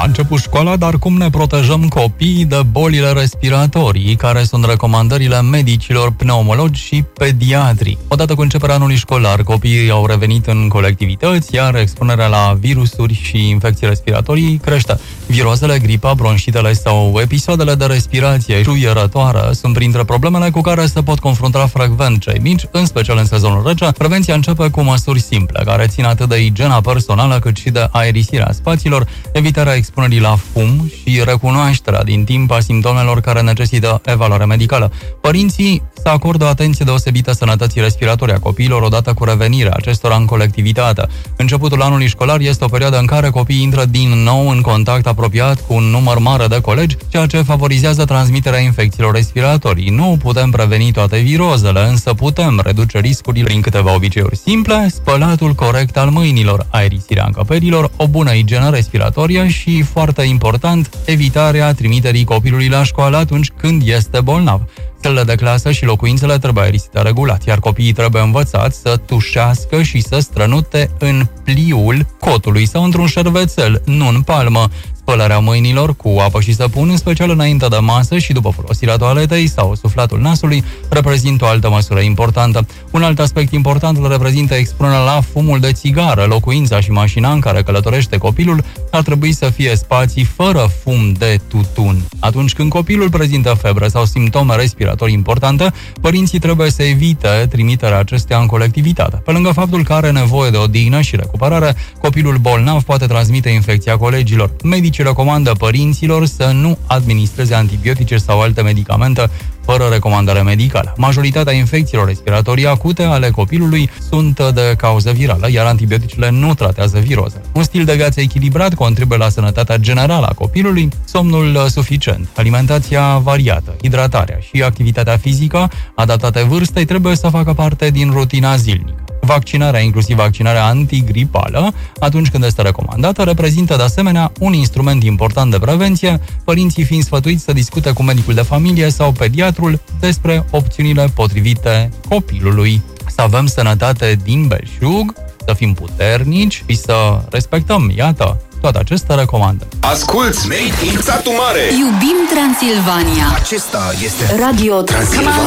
început școala, dar cum ne protejăm copiii de bolile respiratorii, care sunt recomandările medicilor, pneumologi și pediatri? Odată cu începerea anului școlar, copiii au revenit în colectivități, iar expunerea la virusuri și infecții respiratorii crește. Virozele, gripa, bronșitele sau episoadele de respirație șuierătoare sunt printre problemele cu care se pot confrunta frecvent cei mici, în special în sezonul rece. Prevenția începe cu măsuri simple, care țin atât de igiena personală cât și de aerisirea spațiilor, evitarea expunerii la fum și recunoașterea din timp a simptomelor care necesită evaluare medicală. Părinții se acordă atenție deosebită sănătății respiratorii a copiilor odată cu revenirea acestora în colectivitate. Începutul anului școlar este o perioadă în care copiii intră din nou în contact apropiat cu un număr mare de colegi, ceea ce favorizează transmiterea infecțiilor respiratorii. Nu putem preveni toate virozele, însă putem reduce riscurile prin câteva obiceiuri simple: spălatul corect al mâinilor, aerisirea încăperilor, o bună igienă respiratorie și, foarte important, evitarea trimiterii copilului la școală atunci când este bolnav. Sălile de clasă și locuințele trebuie aerisite regulat, iar copiii trebuie învățați să tușească și să strănute în pliul cotului sau într-un șervețel, nu în palmă. Spălarea mâinilor cu apă și săpun, în special înainte de masă și după folosirea toaletei sau suflatul nasului, reprezintă o altă măsură importantă. Un alt aspect important îl reprezintă expunerea la fumul de țigară. Locuința și mașina în care călătorește copilul ar trebui să fie spații fără fum de tutun. Atunci când copilul prezintă febră sau simptome respiratorii importante, părinții trebuie să evite trimiterea acesteia în colectivitate. Pe lângă faptul că are nevoie de odihnă și recuperare, copilul bolnav poate transmite infecția colegilor. Medicii recomandă părinților să nu administreze antibiotice sau alte medicamente fără recomandare medicală. Majoritatea infecțiilor respiratorii acute ale copilului sunt de cauză virală, iar antibioticele nu tratează virozele. Un stil de viață echilibrat contribuie la sănătatea generală a copilului. Somnul suficient, alimentația variată, hidratarea și activitatea fizică adaptate vârstei trebuie să facă parte din rutina zilnică. Vaccinarea, inclusiv vaccinarea antigripală, atunci când este recomandată, reprezintă de asemenea un instrument important de prevenție, părinții fiind sfătuiți să discute cu medicul de familie sau pediatrul despre opțiunile potrivite copilului. Să avem sănătate din belșug, să fim puternici și să respectăm, iată, toate acestea recomandă. Asculți Made in Satu Mare! Iubim Transilvania! Acesta este Radio Transilvania.